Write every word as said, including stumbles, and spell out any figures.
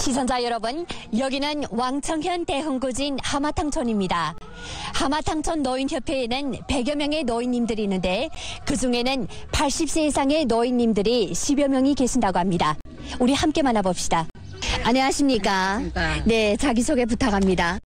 시선자 여러분, 여기는 왕청현 대흥구진 하마탕촌입니다. 하마탕촌 노인협회에는 백여 명의 노인님들이 있는데 그중에는 팔십 세 이상의 노인님들이 십여 명이 계신다고 합니다. 우리 함께 만나봅시다. 안녕하십니까? 안녕하십니까. 네, 자기소개 부탁합니다.